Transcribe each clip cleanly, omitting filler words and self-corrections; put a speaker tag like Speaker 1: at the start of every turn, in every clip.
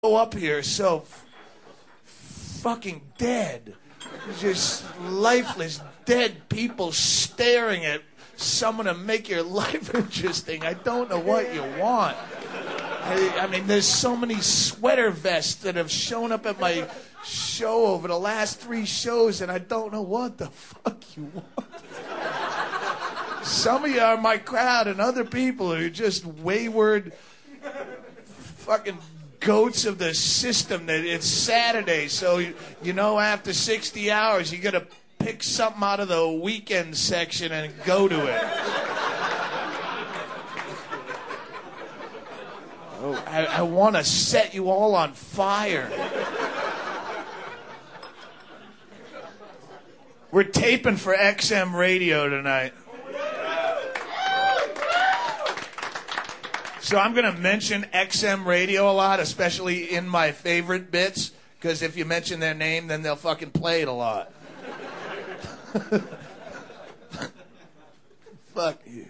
Speaker 1: Go up here so fucking dead. Just lifeless, dead people staring at someone to make your life interesting. I don't know what you want. I mean, there's so many sweater vests that have shown up at my show over the last 3 shows, and I don't know what the fuck you want. Some of you are my crowd, and other people are just wayward fucking goats of the system. That it's Saturday, so you know after 60 hours you gotta pick something out of the weekend section and go to it. Oh, I want to set you all on fire. We're taping for XM Radio tonight. So I'm going to mention XM Radio a lot, especially in my favorite bits, because if you mention their name, then they'll fucking play it a lot. Fuck you.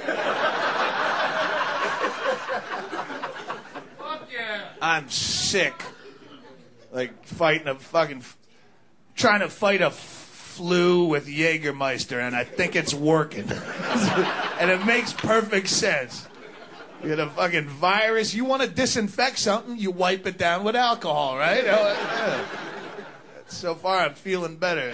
Speaker 1: Fuck yeah. I'm sick. Like fighting a fucking... trying to fight a flu with Jägermeister, and I think it's working. And it makes perfect sense. You get a fucking virus. You want to disinfect something, you wipe it down with alcohol, right? Yeah. So far, I'm feeling better.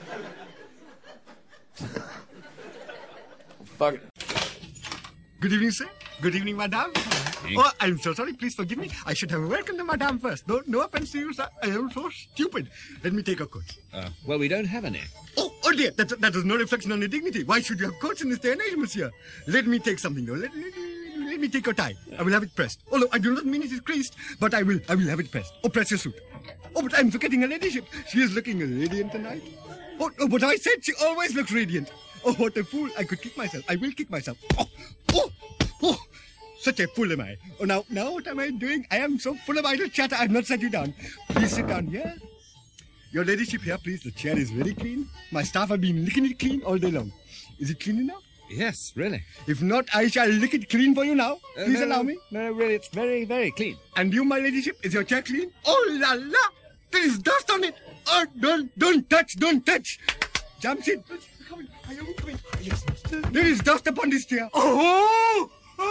Speaker 1: Fuck it.
Speaker 2: Good evening, sir. Good evening, madame. Oh, I'm so sorry. Please forgive me. I should have welcomed the madame first. No offense to you, sir. I am so stupid. Let me take a coat.
Speaker 3: Well, we don't have any.
Speaker 2: Oh dear. That is no reflection on your dignity. Why should you have coats in this day and age, monsieur? Let me take something, though. Let me take your tie. I will have it pressed. Although I do not mean it is creased, but I will have it pressed. Oh, press your suit. Oh, but I'm forgetting her ladyship. She is looking radiant tonight. Oh, but I said she always looks radiant. Oh, what a fool. I could kick myself. I will kick myself. Oh. Such a fool am I. Oh, now what am I doing? I am so full of idle chatter, I have not set you down. Please sit down here. Your ladyship here, please. The chair is very clean. My staff have been licking it clean all day long. Is it clean enough?
Speaker 3: Yes, really.
Speaker 2: If not, I shall lick it clean for you now. Please allow me.
Speaker 3: No, really, it's very, very clean.
Speaker 2: And you, my ladyship, is your chair clean? Oh, la la! There is dust on it. Oh, don't touch. Jamshid. Are you coming? Yes. There is dust upon this chair. Oh!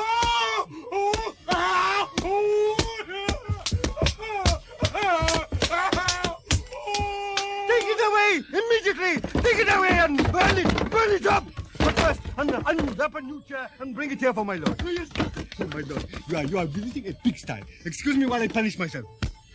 Speaker 2: Take it away immediately! Take it away and burn it up! But first, unwrap a new chair and bring it here for my lord. Oh, yes. Oh, my lord, you are visiting a pigsty. Excuse me while I punish myself.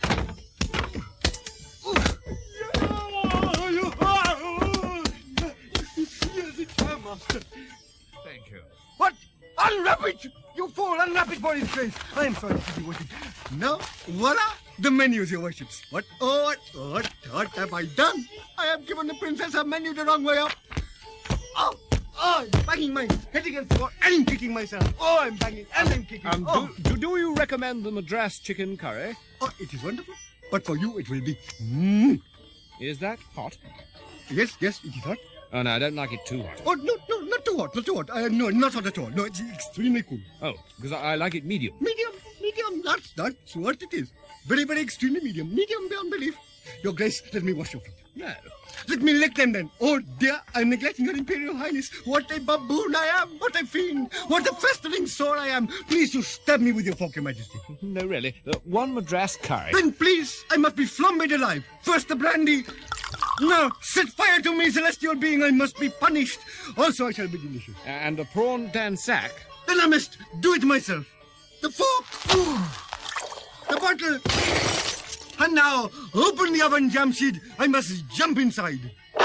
Speaker 3: Thank you.
Speaker 2: What? Unwrap it! You fool! Unwrap it for his face! I am sorry to be worship. Now, voila! The menus, your worships. What have I done? I have given the princess her menu the wrong way up. Oh, I'm banging my head against the wall and kicking myself. Oh, I'm banging and I'm kicking.
Speaker 3: Do you recommend the Madras chicken curry?
Speaker 2: Oh, it is wonderful. But for you, it will be...
Speaker 3: Is that hot?
Speaker 2: Yes, it is hot.
Speaker 3: Oh, no, I don't like it too hot.
Speaker 2: Oh, no, not too hot. No, not hot at all. No, it's extremely cool.
Speaker 3: Oh, because I like it medium.
Speaker 2: Medium, that's what it is. Very, very extremely medium. Medium beyond belief. Your Grace, let me wash your feet.
Speaker 3: No.
Speaker 2: Let me lick them then. Oh dear, I'm neglecting your Imperial Highness. What a baboon I am. What a fiend. What a festering sore I am. Please, you stab me with your fork, Your Majesty.
Speaker 3: No, really. One Madras curry.
Speaker 2: Then please, I must be flambéed alive. First the brandy. No, set fire to me, celestial being. I must be punished. Also, I shall be delicious.
Speaker 3: And a prawn dansak.
Speaker 2: Then I must do it myself. The fork. The bottle. And now, open the oven, Jamshid. I must jump inside.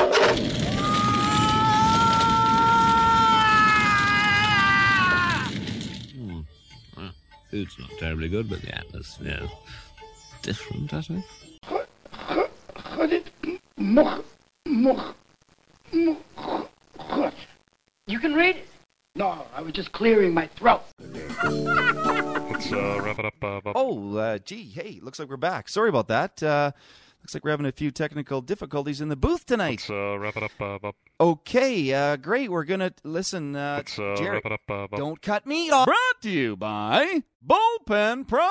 Speaker 3: Food's not terribly good, but the atmosphere is different, I think.
Speaker 4: You can read it? No, I was just clearing my throat.
Speaker 5: Let's wrap it up.
Speaker 6: Gee, hey, looks like we're back. Sorry about that. Looks like we're having a few technical difficulties in the booth tonight.
Speaker 5: Let's wrap it up.
Speaker 6: Okay, great. We're going to listen.
Speaker 5: Let's
Speaker 6: Jerry,
Speaker 5: wrap it up.
Speaker 6: don't cut me off. Brought to you by Bullpen Pro.